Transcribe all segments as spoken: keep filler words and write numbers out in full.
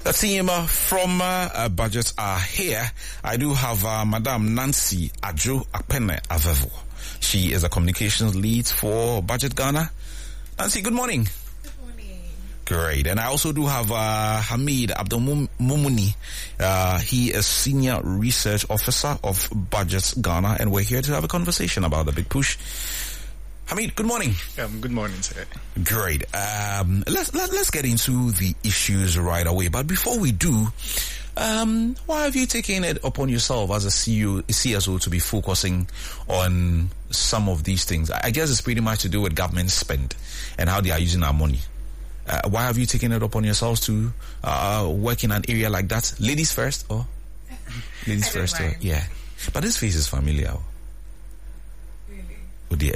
The team uh, from uh, uh, Budget are here. I do have uh, Madam Nancy Adjo Apene Avevo. She is a communications lead for Budget Ghana. Nancy, good morning. Good morning. Great. And I also do have uh, Hamid Abdulmumuni. Uh, he is Senior Research Officer of Budget Ghana, and we're here to have a conversation about the big push. Hamid, good morning. Um, good morning, sir. Great. Um, let's let, let's get into the issues right away. But before we do, um, why have you taken it upon yourself as a C E O, C S O to be focusing on some of these things? I guess it's pretty much to do with government spend and how they are using our money. Uh, why have you taken it upon yourselves to uh, work in an area like that? Ladies first, or ladies first? Or, yeah. But this face is familiar. Yeah.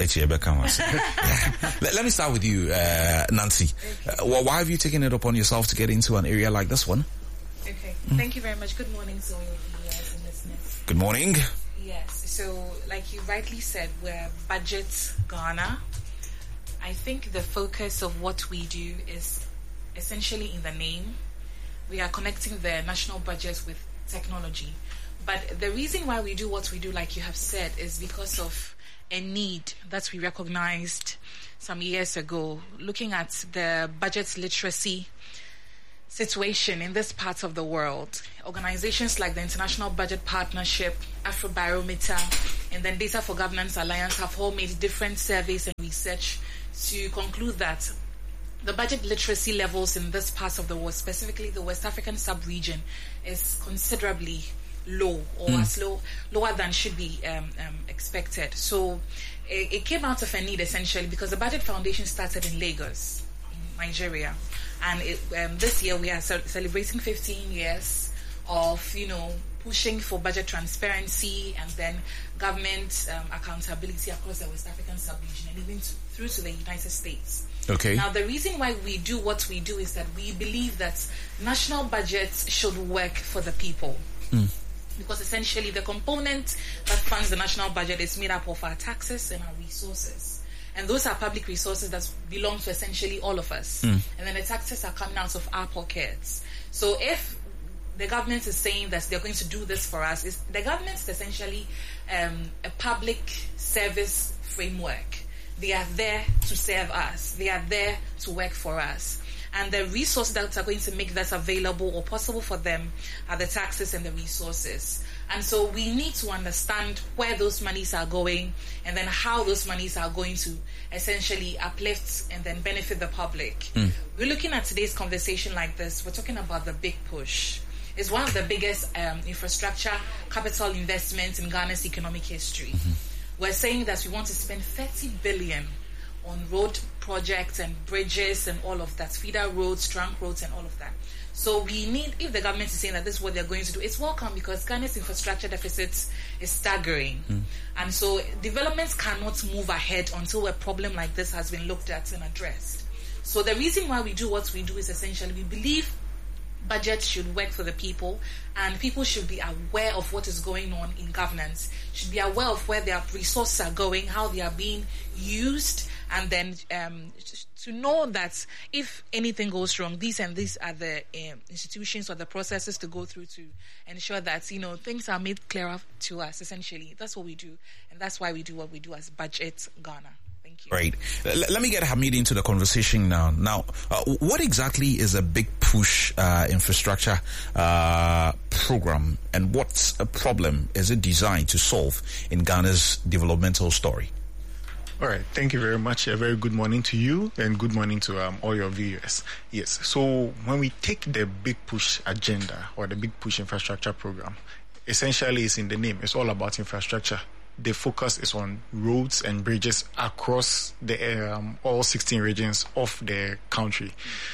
let, let me start with you, uh, Nancy. Okay. Uh, well, why have you taken it upon yourself to get into an area like this one? Okay. Mm. Thank you very much. Good morning to all your viewers and listeners. Good morning. Yes. So, like you rightly said, we're Budget Ghana. I think the focus of what we do is essentially in the name. We are connecting the national budget with technology. But the reason why we do what we do, like you have said, is because of a need that we recognized some years ago, looking at the budget literacy situation in this part of the world. Organizations like the International Budget Partnership, Afrobarometer, and then Data for Governance Alliance have all made different surveys and research to conclude that the budget literacy levels in this part of the world, specifically the West African sub-region, is considerably low or mm. as low lower than should be um, um, expected. So it, it came out of a need essentially because the Budget Foundation started in Lagos, in Nigeria, and it, um, this year we are ce- celebrating fifteen years of you know pushing for budget transparency and then government um, accountability across the West African sub-region and even to, through to the United States. Okay. Now, the reason why we do what we do is that we believe that national budgets should work for the people. Mm. Because essentially the component that funds the national budget is made up of our taxes and our resources. And those are public resources that belong to essentially all of us. Mm. And then the taxes are coming out of our pockets. So if the government is saying that they're going to do this for us, is the government is essentially um, a public service framework. They are there to serve us. They are there to work for us. And the resources that are going to make that available or possible for them are the taxes and the resources. And so we need to understand where those monies are going and then how those monies are going to essentially uplift and then benefit the public. Mm. We're looking at today's conversation like this. We're talking about the big push. It's one of the biggest um, infrastructure capital investments in Ghana's economic history. Mm-hmm. We're saying that we want to spend thirty billion dollars on road projects and bridges and all of that, feeder roads, trunk roads and all of that. So we need, if the government is saying that this is what they're going to do, it's welcome because Ghana's infrastructure deficit is staggering. Mm. And so developments cannot move ahead until a problem like this has been looked at and addressed. So the reason why we do what we do is essentially we believe budgets should work for the people and people should be aware of what is going on in governance, should be aware of where their resources are going, how they are being used, and then um, to know that if anything goes wrong, these and these are the um, institutions or the processes to go through to ensure that, you know, things are made clearer to us, essentially. That's what we do, and that's why we do what we do as Budget Ghana. Thank you. Right. L- let me get Hamid into the conversation now. Now, uh, what exactly is a big push uh, infrastructure uh, program, and what a problem is it designed to solve in Ghana's developmental story? All right. Thank you very much. A very good morning to you and good morning to um, all your viewers. Yes. So when we take the Big Push agenda or the Big Push infrastructure program, essentially it's in the name. It's all about infrastructure. The focus is on roads and bridges across the um, all sixteen regions of the country.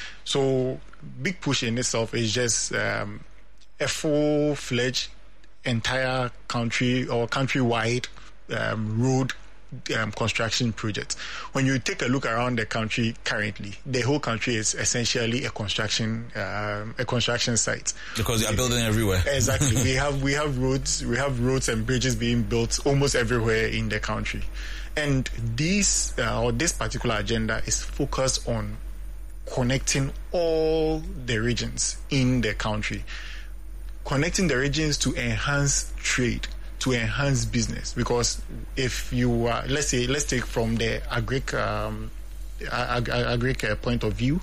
So Big Push in itself is just um, a full-fledged entire country or countrywide um, road Um, construction projects. When you take a look around the country currently, the whole country is essentially a construction um, a construction site because they are building everywhere. Exactly. we have we have roads we have roads and bridges being built almost everywhere in the country, and these uh, or this particular agenda is focused on connecting all the regions in the country, connecting the regions to enhance trade, to enhance business. Because if you, uh, let's say, let's take from the agric, um, ag- agric uh, point of view,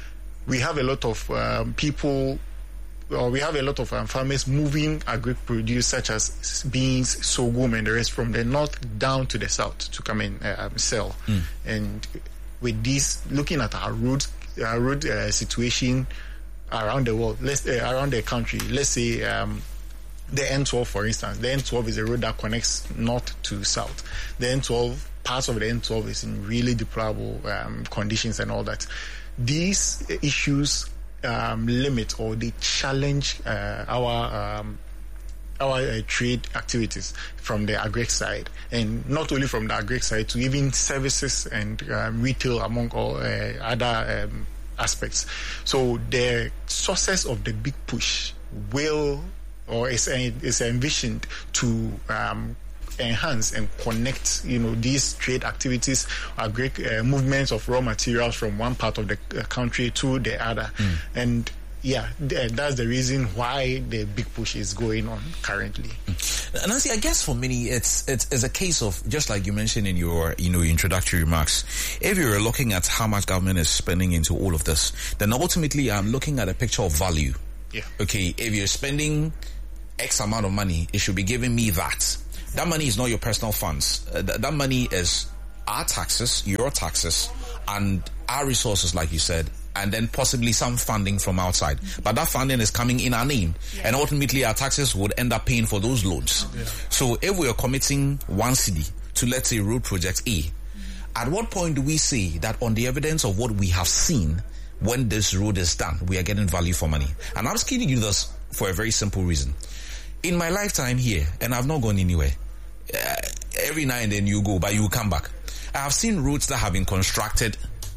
we have a lot of um, people, or we have a lot of um, farmers moving agric produce such as beans, sorghum, and the rest from the north down to the south to come and uh, um, sell. Mm. And with this, looking at our road, our road uh, situation around the world, let's uh, around the country, let's say um, the N twelve, for instance. The N twelve is a road that connects north to south. The N twelve, parts of the N twelve is in really deplorable um, conditions and all that. These issues um, limit or they challenge uh, our um, our uh, trade activities from the agri side, and not only from the agri side to even services and um, retail, among all uh, other um, aspects. So the success of the big push will, or is, is envisioned to um, enhance and connect, you know, these trade activities, agri uh, movements of raw materials from one part of the uh, country to the other, mm. and yeah, that's the reason why the big push is going on currently. And Nancy, I guess for many, it's, it's it's a case of, just like you mentioned in your you know introductory remarks, if you're looking at how much government is spending into all of this, then ultimately I'm looking at a picture of value. Yeah. Okay, if you're spending X amount of money, it should be giving me that. That money is not your personal funds. Uh, th- that money is our taxes, your taxes, and our resources, like you said, and then possibly some funding from outside. But that funding is coming in our name. Yeah. And ultimately our taxes would end up paying for those loans. Yeah. So if we are committing one cedi to, let's say, road project A, mm-hmm. at what point do we say that on the evidence of what we have seen, when this road is done, we are getting value for money? And I'm asking you this for a very simple reason. In my lifetime here, and I've not gone anywhere, uh, every now and then you go, but you come back. I have seen roads that have been constructed,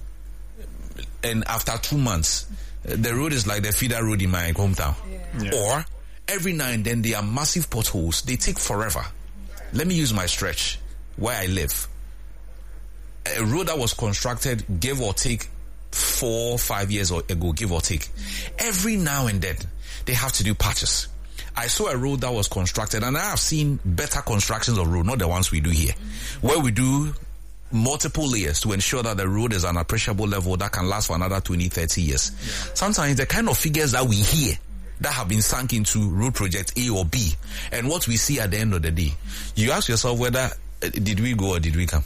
and after two months, the road is like the feeder road in my hometown. Yeah. Yeah. Or every now and then there are massive potholes. They take forever. Let me use my stretch where I live. A road that was constructed, give or take, four, five years ago, give or take. Every now and then, they have to do patches. I saw a road that was constructed, and I have seen better constructions of road, not the ones we do here, mm-hmm. where we do multiple layers to ensure that the road is an appreciable level that can last for another twenty, thirty years. Yeah. Sometimes the kind of figures that we hear that have been sunk into road project A or B, and what we see at the end of the day, you ask yourself whether uh, did we go or did we come?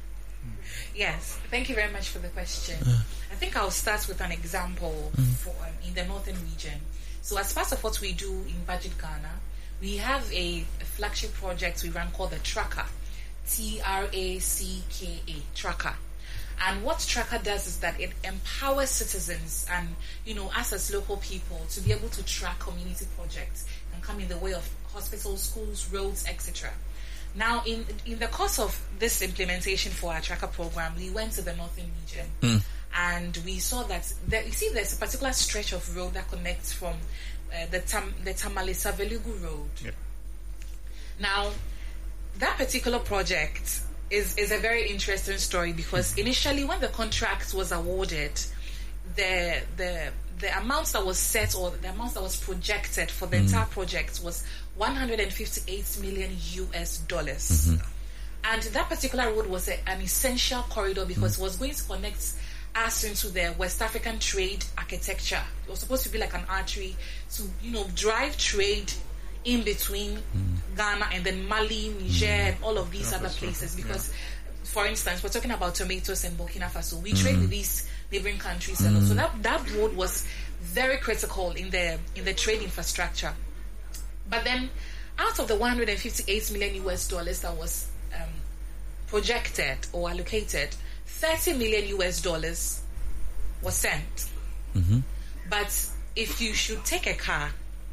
Yes, thank you very much for the question. Uh. I think I'll start with an example mm. for um, in the northern region. So as part of what we do in Budget Ghana, we have a, a flagship project we run called the Tracker. T R A C K A, Tracker. And what Tracker does is that it empowers citizens and, you know, us as local people to be able to track community projects and come in the way of hospitals, schools, roads, et cetera. Now, in in the course of this implementation for our Tracker program, we went to the northern region mm. and we saw that, there, you see, there's a particular stretch of road that connects from uh, the, Tam, the Tamale-Savelugu Road. Yep. Now, that particular project is, is a very interesting story because initially when the contract was awarded, the the the amount that was set or the amount that was projected for the mm. entire project was one hundred fifty-eight million U S dollars. Mm-hmm. And that particular road was a, an essential corridor because mm. it was going to connect us into the West African trade architecture. It was supposed to be like an artery to, you know, drive trade in between mm. Ghana and then Mali, Niger, mm. and all of these yeah, other places. Because, yeah. for instance, we're talking about tomatoes in Burkina Faso. We mm. trade with these neighboring countries, mm. and so that that road was very critical in the in the trade infrastructure. But then, out of the one hundred fifty-eight million U S dollars that was um, projected or allocated, thirty million U S dollars was sent. Mm-hmm. But if you should take a car.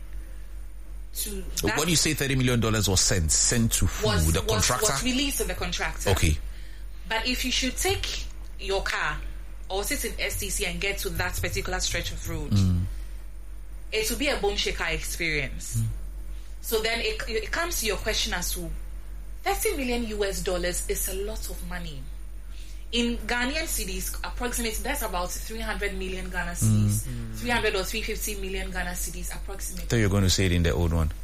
To what do you say thirty million dollars was sent? Sent to who? Was, the contractor? Was, was released to the contractor. Okay. But if you should take your car or sit in S T C and get to that particular stretch of road, mm. it will be a bone shaker experience. Mm. So then it, it comes to your question as to thirty million U S dollars is a lot of money. in Ghanaian cedis, approximately, that's about three hundred million Ghana cedis. Mm. three hundred or three hundred fifty million Ghana cedis, approximately. I thought you were going to say it in the old one.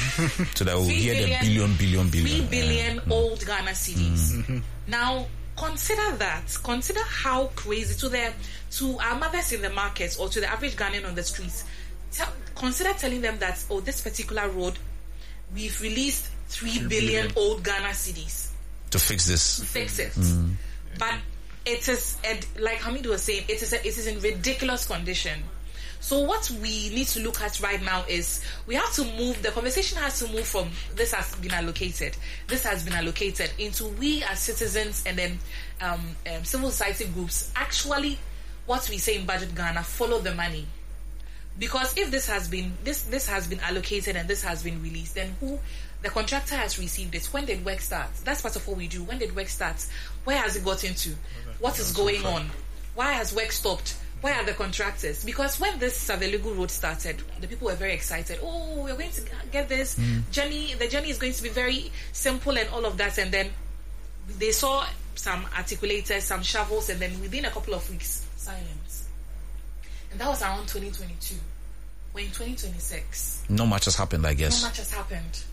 So that we'll hear billion, the billion, billion, billion. three billion yeah. old Ghana cedis. Mm. Mm-hmm. Now, consider that. Consider how crazy to the to our mothers in the markets or to the average Ghanaian on the streets. Tell, consider telling them that, oh, this particular road, we've released three billion, billion old Ghana cedis to fix this. To fix it. Mm. But it is, like Hamid was saying, it is, a, it is in ridiculous condition. So what we need to look at right now is we have to move, the conversation has to move from this has been allocated, this has been allocated, into we as citizens and then um, um, civil society groups, actually what we say in Budget Ghana, follow the money. Because if this has been this this has been allocated and this has been released, then who the contractor has received it? When did work start? That's part of what we do. When did work start? Where has it got into? What is going on? Why has work stopped? Where are the contractors? Because when this Savelugu road started, the people were very excited. Oh, we're going to get this mm. journey. The journey is going to be very simple and all of that. And then they saw some articulators, some shovels, and then within a couple of weeks, silence. And that was around twenty twenty-two. We're in twenty twenty-six. Not much has happened, I guess. Not much has happened.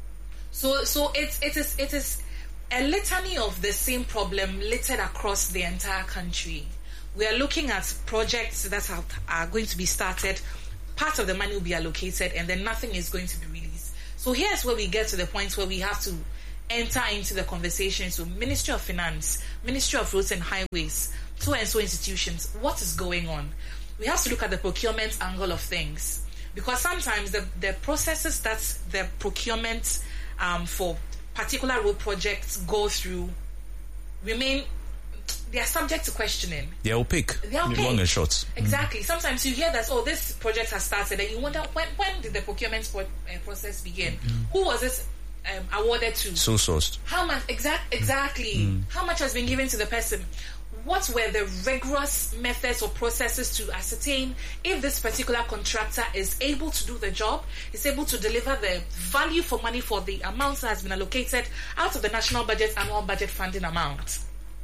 So, so it's it is it is a litany of the same problem littered across the entire country. We are looking at projects that are, are going to be started. Part of the money will be allocated, and then nothing is going to be released. So here's where we get to the point where we have to enter into the conversation. So, Ministry of Finance, Ministry of Roads and Highways, so and so institutions. What is going on? We have to look at the procurement angle of things, because sometimes the, the processes that the procurement um, for particular road projects go through remain, they are subject to questioning. They're opaque. They're opaque. Long and short. Exactly. Mm. Sometimes you hear that, oh, this project has started, and you wonder, when when did the procurement pro- uh, process begin? Mm. Who was this um, awarded to? So sourced. How much? Exact, exactly. Mm. How much has been given to the person? What were the rigorous methods or processes to ascertain if this particular contractor is able to do the job, is able to deliver the value for money for the amount that has been allocated out of the national budget annual budget funding amount?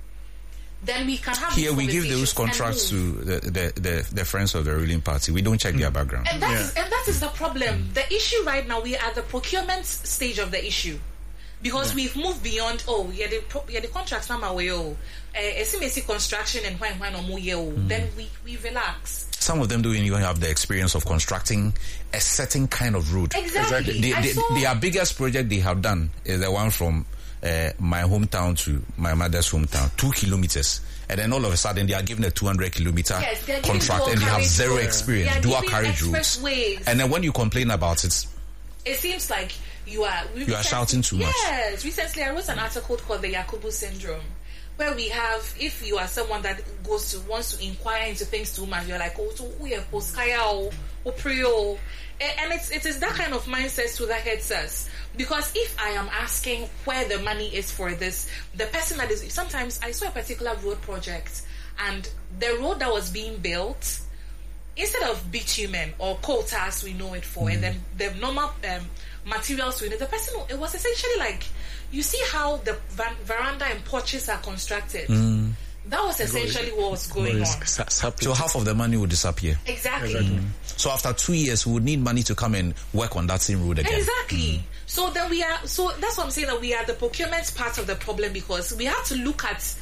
Then we can have here we give those contracts to the, the, the, the friends of the ruling party. We don't check mm. their background. And that, yeah. is, and that is the problem. Mm. The issue right now, we are at the procurement stage of the issue. Because yeah. we've moved beyond, oh, yeah, the yeah, the contracts now away, oh, S M A C construction and when when or more, mm. then we, we relax. Some of them don't even have the experience of constructing a certain kind of road. Exactly. The, the, the, their biggest project they have done is the one from uh, my hometown to my mother's hometown, two kilometers. And then all of a sudden they are given a two hundred kilometer yes, contract and they have zero roads. experience, dual carriage roads. And then when you complain about it, it seems like you are you recently, are shouting too much. Yes, recently I wrote an article called the Yakubu Syndrome, where we have, if you are someone that goes to wants to inquire into things too much, you're like, oh, so we are poskaya or prio, and it's it is that kind of mindset to that hits us. Because if I am asking where the money is for this, the person that is, sometimes I saw a particular road project, and the road that was being built, instead of bitumen or coal tar as we know it for, mm. and then the normal um, materials we know, the person, it was essentially like, you see how the van- veranda and porches are constructed. Mm. That was essentially what was going on. So half of the money would disappear. Exactly. Mm. So after two years, we would need money to come and work on that same road again. Exactly. Mm. So then we are. So that's what I'm saying, that we are the procurement part of the problem, because we have to look at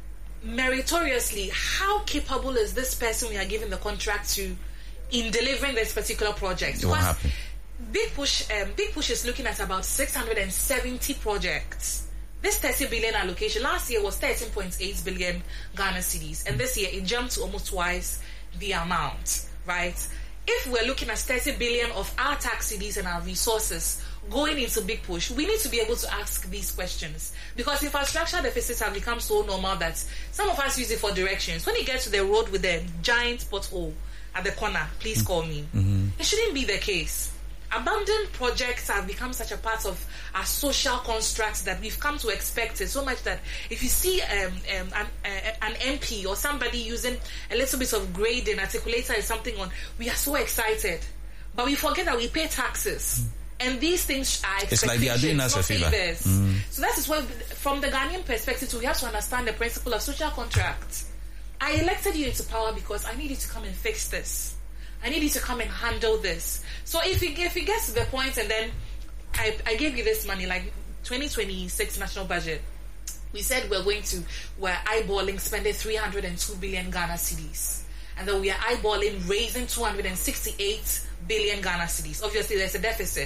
meritoriously how capable is this person we are giving the contract to in delivering this particular project. It won't happen. Big Push, um, Big Push is looking at about six hundred seventy projects. This thirty billion allocation last year was thirteen point eight billion Ghana cedis, and this year it jumped to almost twice the amount, right? If we're looking at thirty billion of our tax cedis and our resources going into Big Push, we need to be able to ask these questions, because infrastructure deficits have become so normal that some of us use it for directions. When you get to the road with a giant pothole at the corner, please call me. Mm-hmm. It shouldn't be the case. Abandoned projects have become such a part of our social construct that we've come to expect it so much that if you see um, um, an, uh, an M P or somebody using a little bit of grading, articulator or something on, we are so excited. But we forget that we pay taxes. Mm. And these things are It's like they are doing us a favor. Mm. So that is what, from the Ghanaian perspective, too, we have to understand the principle of social contract. I elected you into power because I need you to come and fix this. I need you to come and handle this. So if it, if it gets to the point and then I, I gave you this money, like twenty twenty-six national budget, we said we're going to, we're eyeballing spending three hundred two billion Ghana cedis. And then we are eyeballing raising two hundred sixty-eight billion Ghana cedis. Obviously, there's a deficit.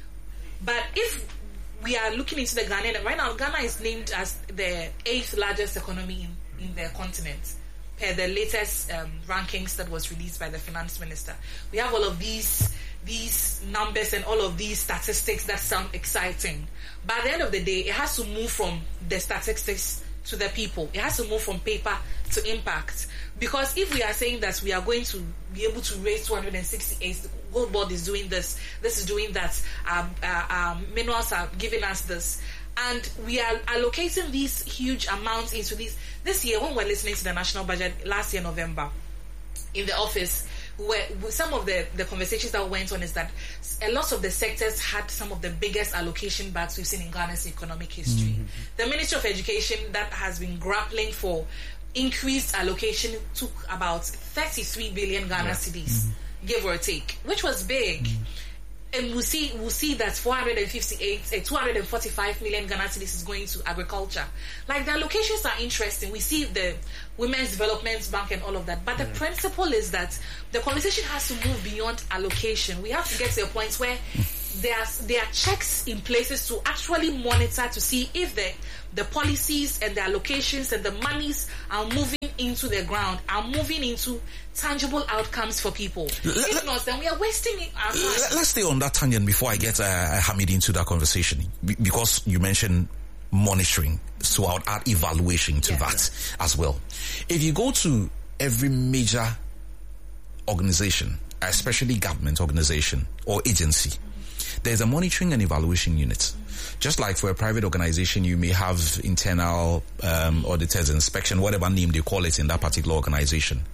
But if we are looking into the Ghana, right now, Ghana is named as the eighth largest economy in, in the continent, per the latest um, rankings that was released by the finance minister. We have all of these these numbers and all of these statistics that sound exciting. But at the end of the day, it has to move from the statistics to the people. It has to move from paper to impact. Because if we are saying that we are going to be able to raise two hundred sixty-eight, the Gold Board is doing this, this is doing that, um, uh, um, minerals are giving us this, and we are allocating these huge amounts into these. This year, when we were listening to the national budget last year, November, in the office, where some of the, the conversations that went on is that a lot of the sectors had some of the biggest allocation bags we've seen in Ghana's economic history. Mm-hmm. The Ministry of Education, that has been grappling for increased allocation, took about thirty-three billion Ghana yeah. cedis, mm-hmm. give or take, which was big. Mm-hmm. And we'll see, we'll see that four hundred fifty-eight, uh, two hundred forty-five million Ghana cedis is going to agriculture. Like, the allocations are interesting. We see the Women's Development Bank and all of that. But yeah. the principle is that the conversation has to move beyond allocation. We have to get to a point where there are, there are checks in places to actually monitor to see if the, the policies and the allocations and the monies are moving into the ground, are moving into tangible outcomes for people. L- if l- not, then we are wasting our time. L- let's stay on that tangent before I get uh, Hamid into that conversation. Be- because you mentioned monitoring, so I'll add evaluation to yeah, that yeah. as well. If you go to every major organization, especially government organization or agency, mm-hmm. there's a monitoring and evaluation unit. Mm-hmm. Just like for a private organization, you may have internal um, auditors, inspection, whatever name they call it in that particular organization.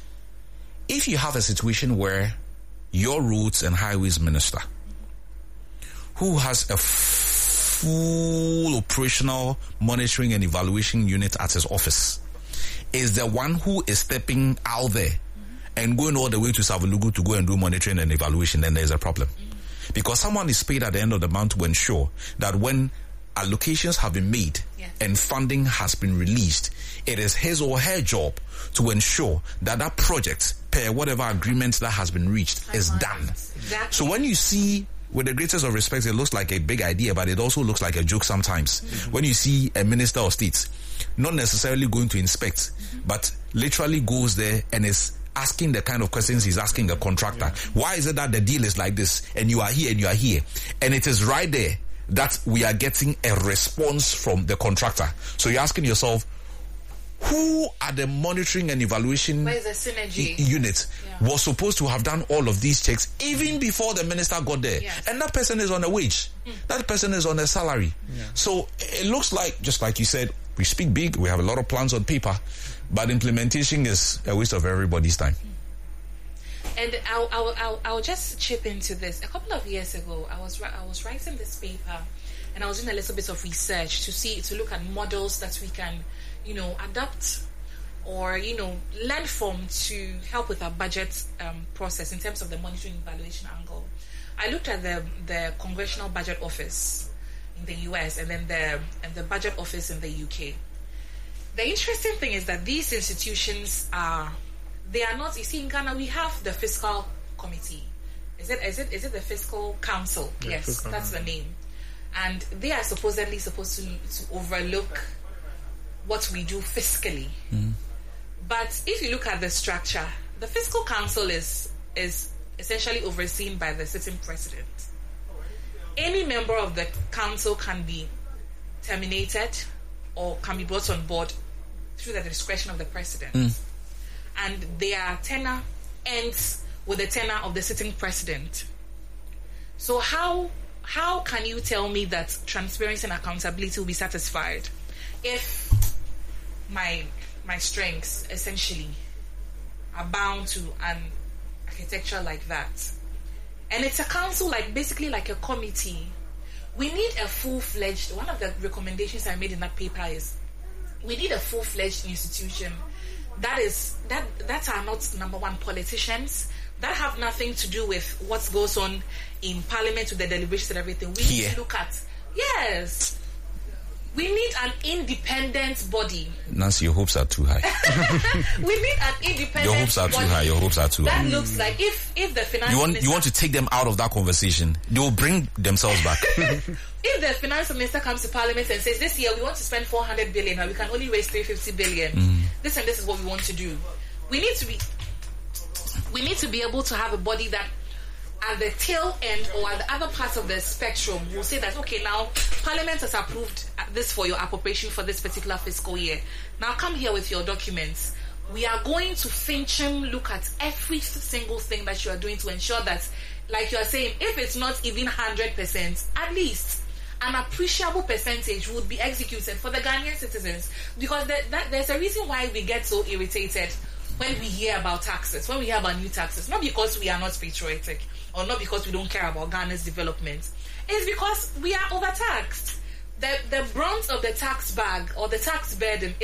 If you have a situation where your roads and highways minister, who has a full operational monitoring and evaluation unit at his office, is the one who is stepping out there mm-hmm. and going all the way to Savelugu to go and do monitoring and evaluation, then there's a problem. Mm-hmm. Because someone is paid at the end of the month to ensure that when allocations have been made yes. and funding has been released, it is his or her job to ensure that that project, per whatever agreement that has been reached, I is done. Exactly. So when you see, with the greatest of respect, it looks like a big idea, but it also looks like a joke sometimes. Mm-hmm. When you see a minister of state not necessarily going to inspect, mm-hmm. but literally goes there and is asking the kind of questions he's asking a contractor. Yeah. Why is it that the deal is like this and you are here and you are here? And it is right there that we are getting a response from the contractor. So you're asking yourself, who are the monitoring and evaluation Where's the synergy? unit yeah. was supposed to have done all of these checks even before the minister got there? Yes. And that person is on a wage. Mm. That person is on a salary. Yeah. So it looks like, just like you said, we speak big, we have a lot of plans on paper, but implementation is a waste of everybody's time. And I'll, I'll, I'll, I'll just chip into this. A couple of years ago, I was I was writing this paper, and I was doing a little bit of research to see to look at models that we can, you know, adapt or you know learn from to help with our budget um, process in terms of the monitoring evaluation angle. I looked at the the Congressional Budget Office in the U S and then the and the Budget Office in the U K. The interesting thing is that these institutions are. They are not. You see, in Ghana, we have the Fiscal Committee. Is it? Is it? Is it the Fiscal Council? Yeah, yes, fiscal that's the name. And they are supposedly supposed to to overlook what we do fiscally. Mm-hmm. But if you look at the structure, the Fiscal Council is is essentially overseen by the sitting president. Any member of the council can be terminated or can be brought on board through the discretion of the president. Mm. And their tenure ends with the tenure of the sitting president. So how how can you tell me that transparency and accountability will be satisfied if my my strengths essentially are bound to an architecture like that? And it's a council, like basically like a committee. We need a full-fledged, one of the recommendations I made in that paper is we need a full-fledged institution that is that that are not, number one, politicians, that have nothing to do with what goes on in Parliament with the deliberations and everything. We need yeah. to look at, yes, we need an independent body. Nancy, your hopes are too high. We need an independent Your hopes are too body high. Your hopes are too that high. looks like if if the finance You want minister, you want to take them out of that conversation. They will bring themselves back. if the finance minister comes to Parliament and says this year we want to spend four hundred billion and we can only raise three hundred fifty billion, Mm. this and this is what we want to do. We need to be we need to be able to have a body that at the tail end or at the other part of the spectrum will say that, okay, now Parliament has approved this for your appropriation for this particular fiscal year. Now come here with your documents. We are going to finching look at every single thing that you are doing to ensure that, like you are saying, if it's not even one hundred percent, at least an appreciable percentage would be executed for the Ghanaian citizens. Because there, that, there's a reason why we get so irritated when we hear about taxes, when we hear about new taxes. Not because we are not patriotic or not because we don't care about Ghana's development. It's because we are overtaxed. The, the brunt of the tax bag or the tax burden